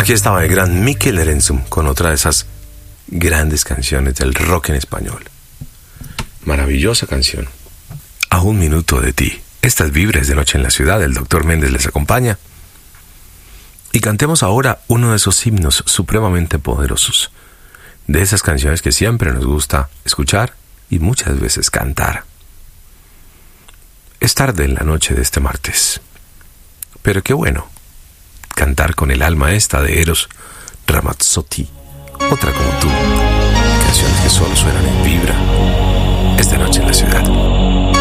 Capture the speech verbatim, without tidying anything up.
Aquí estaba el gran Mikel Erenzum con otra de esas grandes canciones del rock en español. Maravillosa canción. A un minuto de ti. Estas Vibres de Noche en la Ciudad, el doctor Méndez les acompaña. Y cantemos ahora uno de esos himnos supremamente poderosos, de esas canciones que siempre nos gusta escuchar y muchas veces cantar. Es tarde en la noche de este martes, pero qué bueno cantar con el alma esta de Eros Ramazzotti, otra como tú, canciones que solo suenan en Vibra, esta noche en la ciudad.